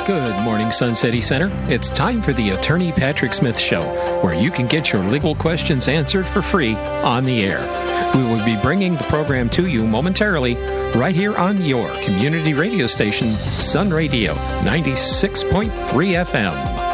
Good morning, Sun City Center. It's time for the Attorney Patrick Smith Show, where you can get your legal questions answered for free on the air. We will be bringing the program to you momentarily right here on your community radio station, Sun Radio 96.3 FM.